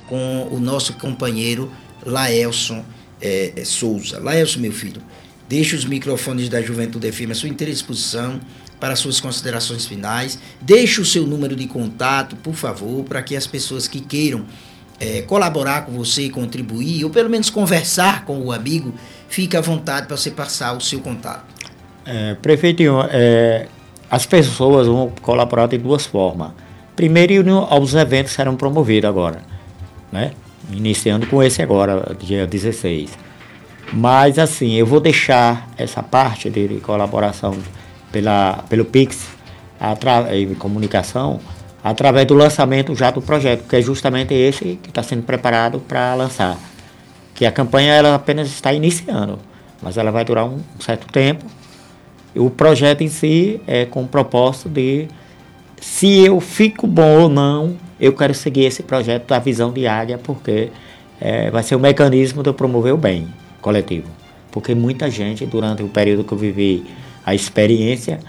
com o nosso companheiro Laelson Souza. Laelson, meu filho, deixe os microfones da Juventude FM à sua inteira disposição para suas considerações finais. Deixe o seu número de contato, por favor, para que as pessoas que queiram colaborar com você, contribuir, ou pelo menos conversar com o amigo, fique à vontade para você passar o seu contato. Prefeitinho, as pessoas vão colaborar de duas formas. Primeiro, os eventos serão promovidos agora, né? Iniciando com esse agora, dia 16. Mas, assim, eu vou deixar essa parte de colaboração pelo Pix, em comunicação, através do lançamento já do projeto, que é justamente esse que está sendo preparado para lançar. Que a campanha ela apenas está iniciando, mas ela vai durar um certo tempo. E o projeto em si é com o propósito de, se eu fico bom ou não, eu quero seguir esse projeto da visão de águia, porque vai ser um mecanismo de eu promover o bem coletivo. Porque muita gente, durante o período que eu vivi a experiência,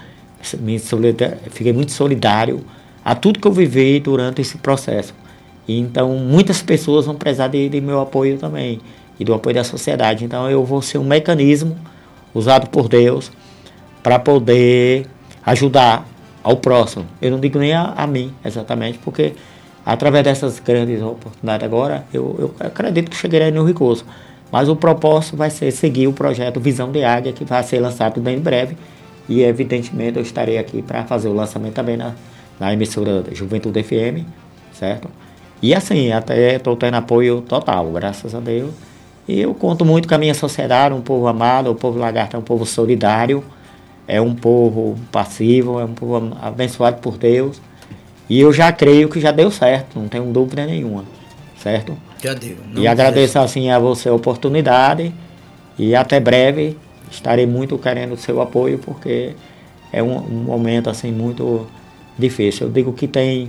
fiquei muito solidário a tudo que eu vivi durante esse processo. E então, muitas pessoas vão precisar de meu apoio também, e do apoio da sociedade. Então, eu vou ser um mecanismo usado por Deus para poder ajudar ao próximo. Eu não digo nem a mim, exatamente, porque através dessas grandes oportunidades agora, eu acredito que chegarei no recurso. Mas o propósito vai ser seguir o projeto Visão de Águia, que vai ser lançado bem em breve. E, evidentemente, eu estarei aqui para fazer o lançamento também na emissora da Juventude FM, certo? E, assim, até estou tendo apoio total, graças a Deus. E eu conto muito com a minha sociedade, um povo amado, o povo lagarto é um povo solidário, é um povo passivo, é um povo abençoado por Deus. E eu já creio que já deu certo, não tenho dúvida nenhuma, certo? Já deu. E agradeço assim a você a oportunidade e até breve. Estarei muito querendo o seu apoio, porque é um momento assim muito difícil. Eu digo que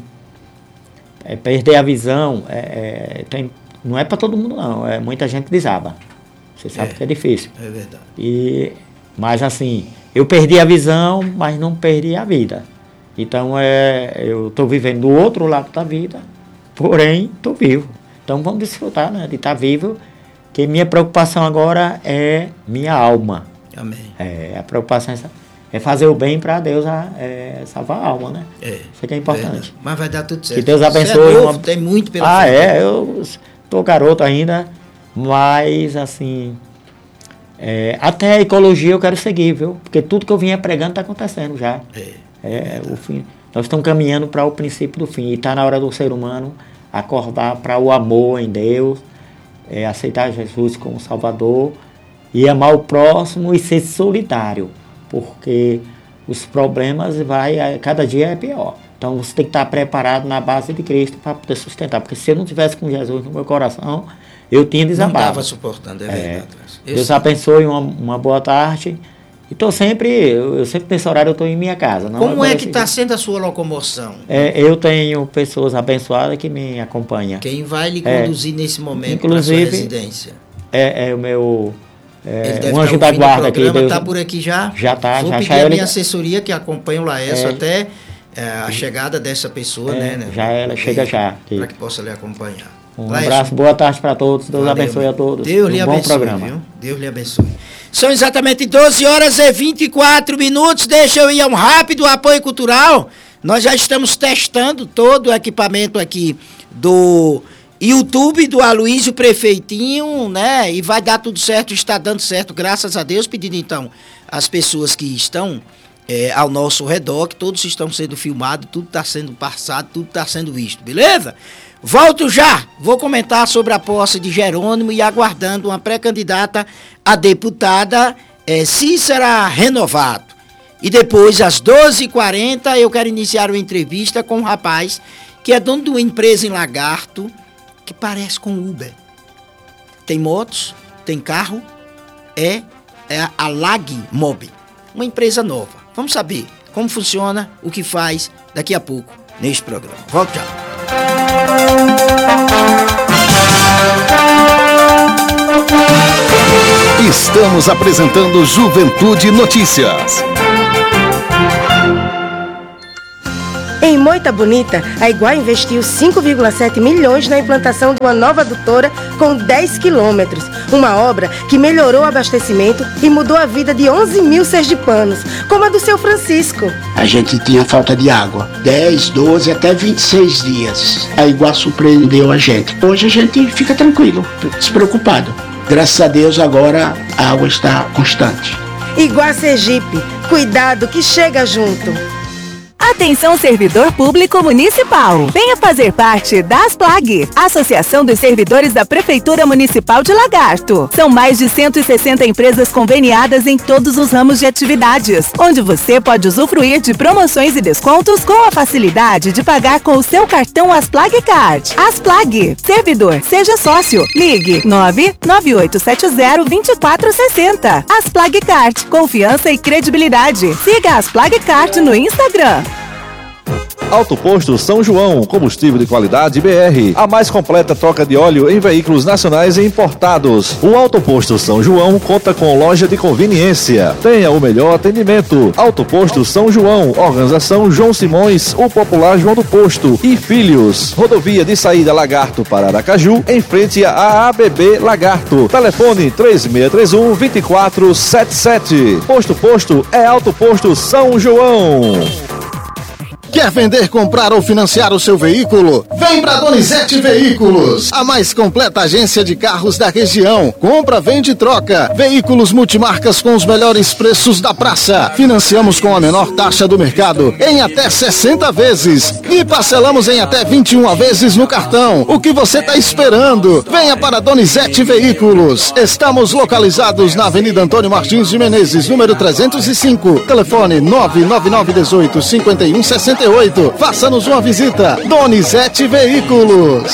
perder a visão, não é para todo mundo não, muita gente desaba. Você sabe que é difícil. É verdade. Mas assim, eu perdi a visão, mas não perdi a vida. Então eu estou vivendo do outro lado da vida, porém estou vivo. Então vamos desfrutar, né, de estar vivo, que minha preocupação agora é minha alma. Amém. A preocupação é fazer o bem para Deus salvar a alma, né? Isso que é importante. Verdade. Mas vai dar tudo certo. Que Deus abençoe. Tem muito pela frente. Eu estou garoto ainda, mas assim, até a ecologia eu quero seguir, viu? Porque tudo que eu vinha pregando está acontecendo já. O fim. Nós estamos caminhando para o princípio do fim, e está na hora do ser humano acordar para o amor em Deus, aceitar Jesus como Salvador e amar o próximo e ser solidário, porque os problemas cada dia é pior. Então você tem que estar preparado na base de Cristo para poder sustentar, porque se eu não tivesse com Jesus no meu coração, eu tinha desabado. Não estava suportando, verdade. Deus abençoe, uma boa tarde. Então eu sempre nesse horário eu estou em minha casa. Como é que está sendo a sua locomoção? Eu tenho pessoas abençoadas que me acompanham. Quem vai lhe conduzir nesse momento para a sua residência? O meu um anjo da guarda aqui. Está por aqui já? Já está. Vou pedir a minha assessoria que acompanha o Laércio até a chegada dessa pessoa, né? Já ela chega já. Para que possa lhe acompanhar. Um abraço, boa tarde para todos. Deus abençoe a todos. Deus lhe abençoe, bom programa. Viu? Deus lhe abençoe. São exatamente 12h24. Deixa eu ir a um rápido apoio cultural. Nós já estamos testando todo o equipamento aqui do YouTube, do Aloysio Prefeitinho, né? E vai dar tudo certo, está dando certo, graças a Deus. Pedindo então às pessoas que estão ao nosso redor, que todos estão sendo filmados, tudo está sendo passado, tudo está sendo visto, beleza? Volto já, vou comentar sobre a posse de Jerônimo e aguardando uma pré-candidata a deputada, se será renovado. E depois, às 12h40, eu quero iniciar uma entrevista com um rapaz que é dono de uma empresa em Lagarto, que parece com Uber. Tem motos, tem carro, é a Lag Mob, uma empresa nova. Vamos saber como funciona, o que faz daqui a pouco neste programa. Volto já. Estamos apresentando Juventude Notícias. Em Moita Bonita, a Iguá investiu 5,7 milhões na implantação de uma nova adutora com 10 quilômetros. Uma obra que melhorou o abastecimento e mudou a vida de 11 mil sergipanos, como a do seu Francisco. A gente tinha falta de água, 10, 12, até 26 dias. A Iguá surpreendeu a gente. Hoje a gente fica tranquilo, despreocupado. Graças a Deus agora a água está constante. Iguá Sergipe, cuidado que chega junto. Atenção, servidor público municipal. Venha fazer parte da ASPLAG, Associação dos Servidores da Prefeitura Municipal de Lagarto. São mais de 160 empresas conveniadas em todos os ramos de atividades, onde você pode usufruir de promoções e descontos com a facilidade de pagar com o seu cartão ASPLAG Card. ASPLAG, servidor, seja sócio. Ligue 99870-2460. ASPLAG Card, confiança e credibilidade. Siga a ASPLAG Card no Instagram. Auto Posto São João, combustível de qualidade BR, a mais completa troca de óleo em veículos nacionais e importados. O Auto Posto São João conta com loja de conveniência. Tenha o melhor atendimento. Auto Posto São João, organização João Simões, o popular João do Posto e Filhos. Rodovia de saída Lagarto para Aracaju, em frente à ABB Lagarto. Telefone 3621-2477. Posto é Auto Posto São João. Quer vender, comprar ou financiar o seu veículo? Vem pra Donizete Veículos, a mais completa agência de carros da região. Compra, vende e troca. Veículos multimarcas com os melhores preços da praça. Financiamos com a menor taxa do mercado em até 60 vezes e parcelamos em até 21 vezes no cartão. O que você tá esperando? Venha para Donizete Veículos. Estamos localizados na Avenida Antônio Martins de Menezes, número 305. Telefone 99918-5168. Faça-nos uma visita. Donizete Veículos.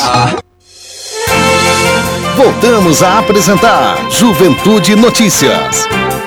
Voltamos a apresentar Juventude Notícias.